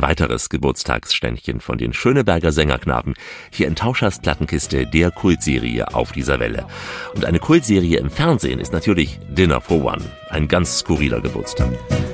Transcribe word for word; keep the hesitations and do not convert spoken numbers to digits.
weiteres Geburtstagsständchen von den Schöneberger Sängerknaben hier in Tauschers Plattenkiste, der Kultserie Auf dieser Welle. Und eine Kultserie im Fernsehen ist natürlich Dinner for One, ein ganz skurriler Geburtstag.